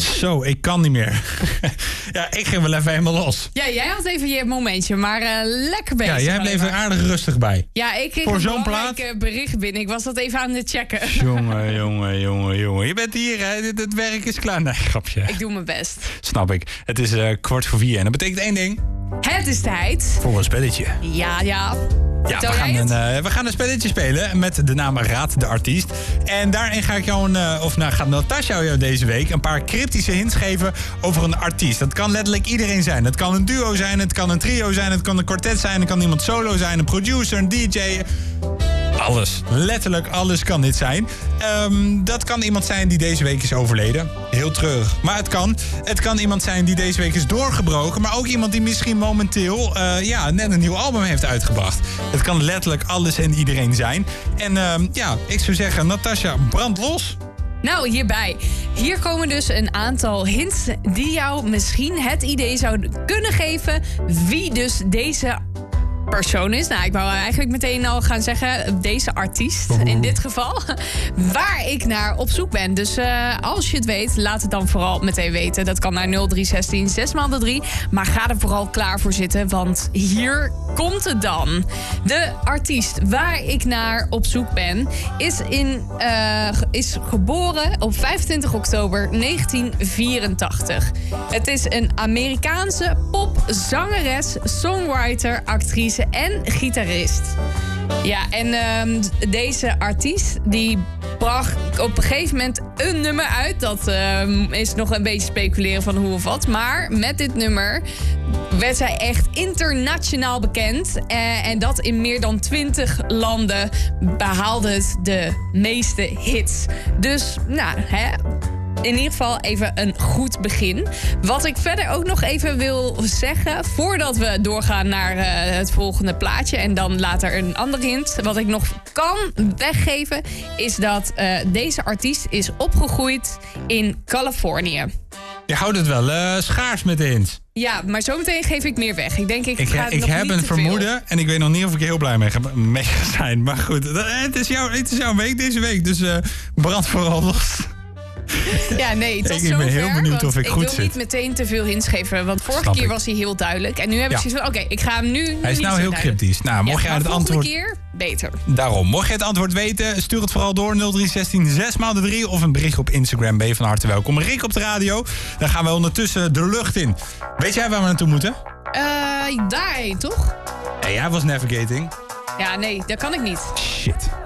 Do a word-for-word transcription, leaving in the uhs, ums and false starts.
Zo, ik kan niet meer. Ja, ik ging wel even helemaal los. Ja, jij had even je momentje, maar uh, lekker bezig. Ja, jij bleef er aardig rustig bij. Ja, ik kreeg Voor een zo'n belangrijk bericht binnen. Ik was dat even aan het checken. Jongen, jongen, jongen, jongen. Je bent hier, hè? Het, het werk is klaar. Nee, grapje. Ik doe mijn best. Snap ik. Het is uh, kwart voor vier en dat betekent één ding. Het is tijd. Voor een spelletje. Ja, ja. Ja, we gaan, een, uh, we gaan een spelletje spelen met de naam Raad de Artiest. En daarin ga ik jou, een, uh, of nou gaat Natasja jou deze week een paar cryptische hints geven over een artiest. Dat kan letterlijk iedereen zijn. Het kan een duo zijn, het kan een trio zijn, het kan een kwartet zijn, het kan iemand solo zijn, een producer, een D J. Alles. Letterlijk alles kan dit zijn. Um, dat kan iemand zijn die deze week is overleden. Heel treurig. Maar het kan. Het kan iemand zijn die deze week is doorgebroken. Maar ook iemand die misschien momenteel uh, ja, net een nieuw album heeft uitgebracht. Het kan letterlijk alles en iedereen zijn. En um, ja, ik zou zeggen, Natasja, brand los. Nou, hierbij. Hier komen dus een aantal hints die jou misschien het idee zouden kunnen geven wie dus deze persoon is. Nou, ik wou eigenlijk meteen al gaan zeggen, deze artiest in dit geval, waar ik naar op zoek ben. Dus uh, als je het weet, laat het dan vooral meteen weten. Dat kan naar nul drie zestien zes maal de drie. Maar ga er vooral klaar voor zitten, want hier komt het dan. De artiest waar ik naar op zoek ben, is, in, uh, is geboren op vijfentwintig oktober negentien vierentachtig. Het is een Amerikaanse popzangeres, songwriter, actrice en gitarist. Ja, en uh, deze artiest die bracht op een gegeven moment een nummer uit. Dat uh, is nog een beetje speculeren van hoe of wat. Maar met dit nummer werd zij echt internationaal bekend. Uh, en dat in meer dan twintig landen behaalde het de meeste hits. Dus, nou, hè, in ieder geval even een goed begin. Wat ik verder ook nog even wil zeggen, voordat we doorgaan naar uh, het volgende plaatje en dan later een andere hint, wat ik nog kan weggeven, is dat uh, deze artiest is opgegroeid in Californië. Je houdt het wel uh, schaars met de hints. Ja, maar zometeen geef ik meer weg. Ik denk, ik, ik, ga ik nog heb niet een te vermoeden veel. en ik weet nog niet of ik er heel blij mee ga, mee ga zijn. Maar goed, het is, jouw, het is jouw week deze week, dus uh, brand vooral los. Ja, nee, tot ik ben zover, heel benieuwd of ik, ik goed wil zit. niet meteen te veel hints geven, want vorige Snap keer ik. was hij heel duidelijk. En nu heb ik Ja. zoiets van, oké, okay, ik ga hem nu, nu Hij is niet nou zo heel duidelijk. cryptisch. Nou, mocht ja, jij het maar antwoord... volgende keer beter. Daarom, mocht je het antwoord weten, stuur het vooral door nul drie zestien zes maal de drie of een bericht op Instagram. Ben je van harte welkom. Rick op de radio. Dan gaan we ondertussen de lucht in. Weet jij waar we naartoe moeten? Uh, daarheen, toch? Hey, jij was navigating. Ja, nee, dat kan ik niet. Shit.